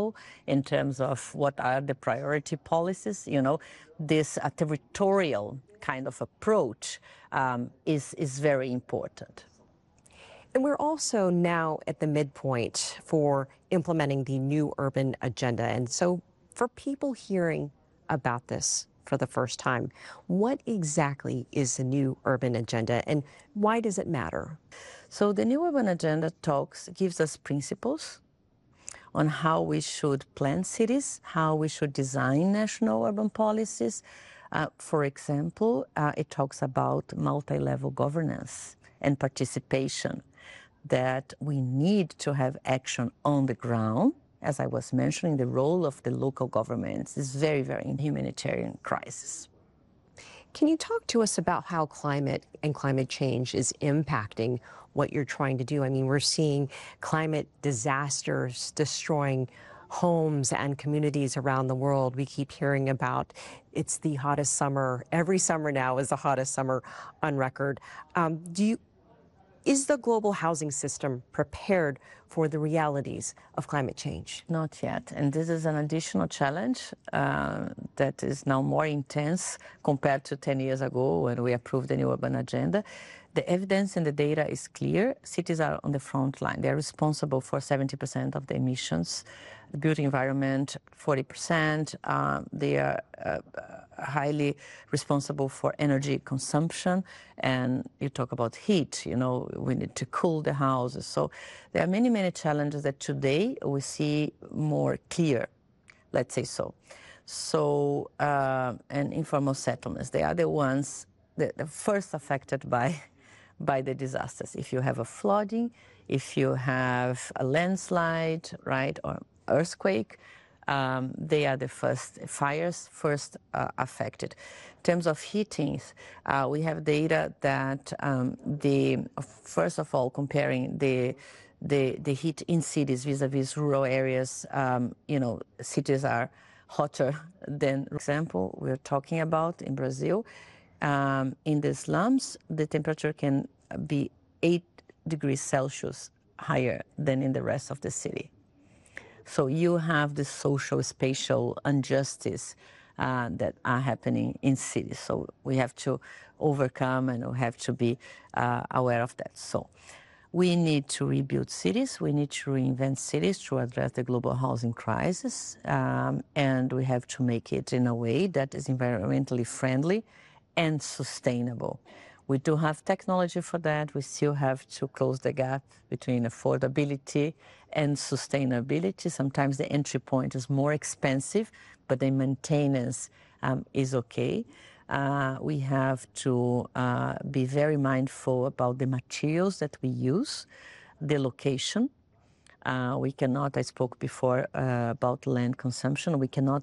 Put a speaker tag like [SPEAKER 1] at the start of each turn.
[SPEAKER 1] level in terms of what are the priority policies. This territorial kind of approach is very important.
[SPEAKER 2] And we're also now at the midpoint for implementing the new urban agenda. And so for people hearing about this for the first time, what exactly is the new urban agenda and why does it matter?
[SPEAKER 1] So the new urban agenda gives us principles on how we should plan cities, how we should design national urban policies. For example, it talks about multi-level governance and participation, that we need to have action on the ground. As I was mentioning, the role of the local governments is very, very in humanitarian crisis.
[SPEAKER 2] Can you talk to us about how climate and climate change is impacting what you're trying to do? I mean, we're seeing climate disasters destroying homes and communities around the world. We keep hearing about it's the hottest summer. Every summer now is the hottest summer on record. Is the global housing system prepared for the realities of climate change?
[SPEAKER 1] Not yet. And this is an additional challenge that is now more intense compared to 10 years ago when we approved the new urban agenda. The evidence and the data is clear. Cities are on the front line. They're responsible for 70% of the emissions. The built environment, 40%. They are highly responsible for energy consumption. And you talk about heat, we need to cool the houses. So there are many, many challenges that today we see more clear, let's say so. So, and informal settlements, they are the ones that are first affected by the disasters. If you have a flooding, if you have a landslide, right, or earthquake, they are the first affected. In terms of heating, we have data that first of all, comparing the heat in cities vis-a-vis rural areas, cities are hotter than, for example, we're talking about in Brazil. In the slums, the temperature can be 8 degrees Celsius higher than in the rest of the city. So you have the social, spatial injustice that are happening in cities. So we have to overcome and we have to be aware of that. So we need to rebuild cities. We need to reinvent cities to address the global housing crisis. And we have to make it in a way that is environmentally friendly and sustainable. We do have technology for that. We still have to close the gap between affordability and sustainability. Sometimes the entry point is more expensive, but the maintenance is okay. We have to be very mindful about the materials that we use, the location. We cannot, I spoke before about land consumption, we cannot